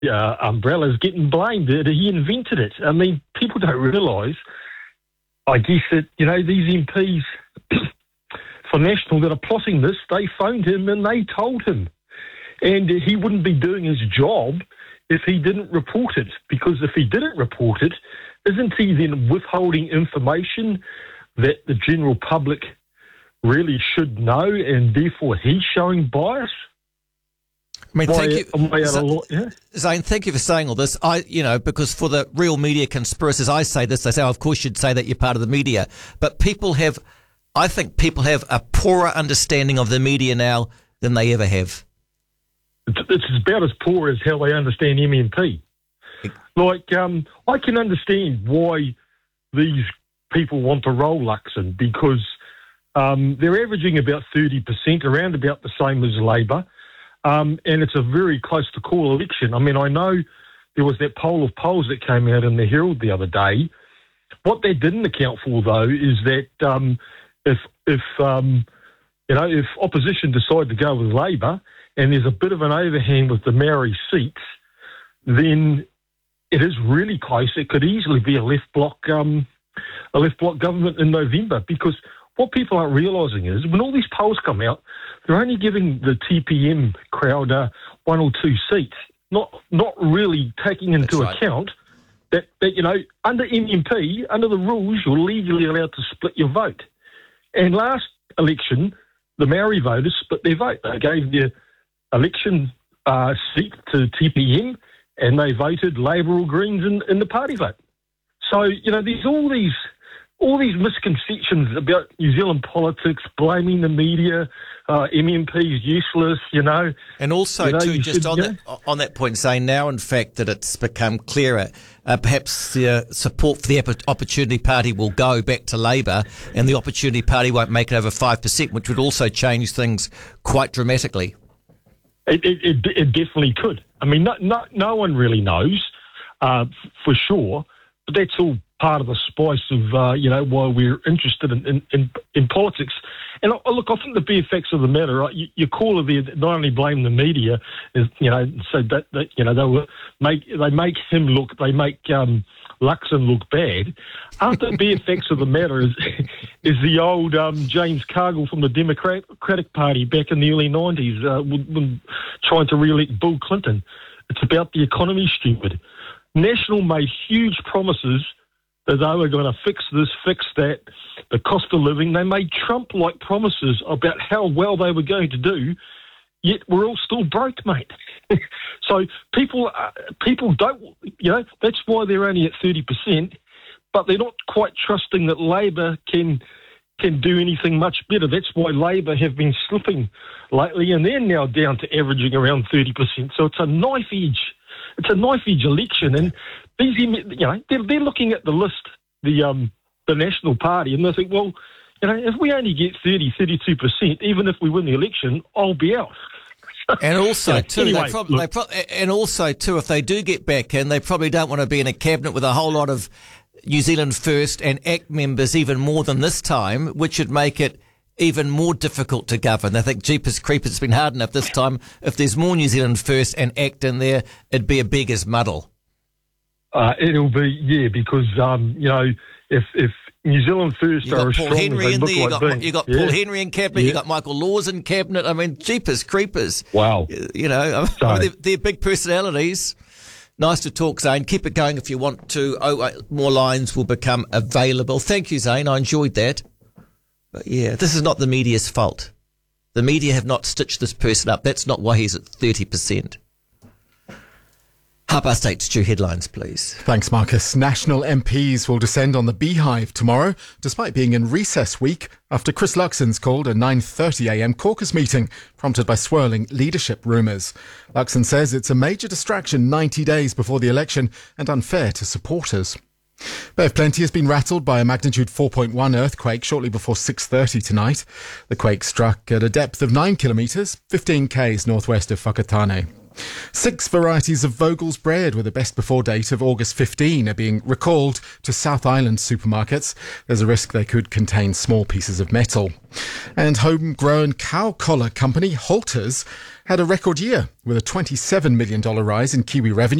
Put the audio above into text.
umbrella is getting blamed. That he invented it. I mean, people don't realise, I guess, that, these MPs for National that are plotting this, they phoned him and they told him. And he wouldn't be doing his job if he didn't report it. Because if he didn't report it, isn't he then withholding information that the general public really should know, and therefore he's showing bias? I mean, thank you, Zane. Thank you for saying all this. Because for the real media conspiracists, I say this. They say, of course, you'd say that you're part of the media, but I think people have a poorer understanding of the media now than they ever have. It's about as poor as how they understand MMP. Like, I can understand why these people want to roll Luxon, because they're averaging about 30%, around about the same as Labor. And it's a very close to call election. I mean, I know there was that poll of polls that came out in the Herald the other day. What they didn't account for, though, is that if opposition decide to go with Labor and there's a bit of an overhang with the Maori seats, then it is really close. It could easily be a left bloc government in November, because what people aren't realising is when all these polls come out, they're only giving the TPM crowd 1 or 2 seats, not really taking into account that under MMP, under the rules, you're legally allowed to split your vote. And last election, the Maori voters split their vote. They gave their election seat to TPM, and they voted Labor or Greens in the party vote. So, there's all these misconceptions about New Zealand politics, blaming the media, MMP is useless, And also, on that point, saying now, in fact, that it's become clearer, perhaps the support for the Opportunity Party will go back to Labor, and the Opportunity Party won't make it over 5%, which would also change things quite dramatically. It definitely could. I mean, no one really knows for sure, but that's all part of the spice of, why we're interested in politics. And look, I think the bare facts of the matter, right? Your caller there not only blame the media, is, so that they make him look, they make Luxon look bad. Aren't the bare facts of the matter is the old James Cargill from the Democratic Party back in the early 90s when trying to re-elect Bill Clinton. It's about the economy, stupid. National made huge promises that they were going to fix this, fix that, the cost of living. They made Trump-like promises about how well they were going to do, yet we're all still broke, mate. So people don't, that's why they're only at 30%, but they're not quite trusting that Labor can do anything much better. That's why Labor have been slipping lately, and they're now down to averaging around 30%. So it's a knife edge. It's a knife edge election, and these, they're looking at the list, the National Party, and they think, well, if we only get 32%, even if we win the election, I'll be out. And also, too, anyway, if they do get back in, they probably don't want to be in a cabinet with a whole lot of New Zealand First and ACT members, even more than this time, which would make it even more difficult to govern. They think, jeepers creepers, it's been hard enough this time. If there's more New Zealand First and ACT in there, it'd be a beggars muddle. It'll be, because, if New Zealand First are as strong as they look like being. You got Paul Henry in cabinet, you got Michael Laws in cabinet. I mean, jeepers creepers. Wow. They're big personalities. Nice to talk, Zane. Keep it going if you want to. More lines will become available. Thank you, Zane. I enjoyed that. But yeah, this is not the media's fault. The media have not stitched this person up. That's not why he's at 30%. 8:30, Stu, headlines, please. Thanks, Marcus. National MPs will descend on the Beehive tomorrow, despite being in recess week after Chris Luxon's called a 9:30am caucus meeting, prompted by swirling leadership rumours. Luxon says it's a major distraction 90 days before the election and unfair to supporters. Bay of Plenty has been rattled by a magnitude 4.1 earthquake shortly before 6:30 tonight. The quake struck at a depth of 9 kilometres, 15 k's northwest of Whakatane. 6 varieties of Vogel's bread with a best before date of August 15 are being recalled to South Island supermarkets. There's a risk they could contain small pieces of metal. And homegrown cow collar company Halters had a record year with a $27 million rise in Kiwi revenue.